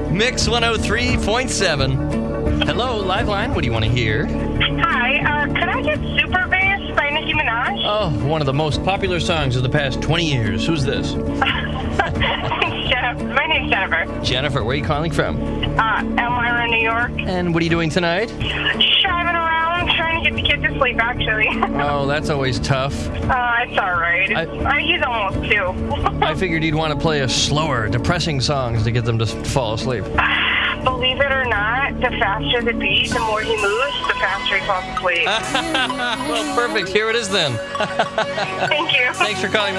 Mix 103.7. Hello, Liveline. What do you want to hear? Hi, could I get Super Bass by Nicki Minaj? Oh, one of the most popular songs of the past 20 years. Who's this? Jennifer. My name's Jennifer. Jennifer, where are you calling from? Elmira, New York. And what are you doing tonight? Driving around, trying to get the kids to sleep, actually. Oh, that's always tough. It's all right. He's almost 2. I figured you'd want to play a slower, depressing songs to get them to fall asleep. Believe it or not, the faster the beat, the more he moves, the faster he falls asleep. Well, perfect. Here it is then. Thank you. Thanks for calling.